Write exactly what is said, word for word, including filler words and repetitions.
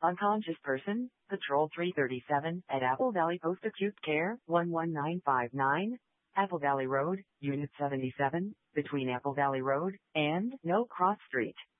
Unconscious person, Patrol three thirty-seven at Apple Valley Post Acute Care, one one nine five nine, Apple Valley Road, Unit seventy-seven, between Apple Valley Road and No Cross Street.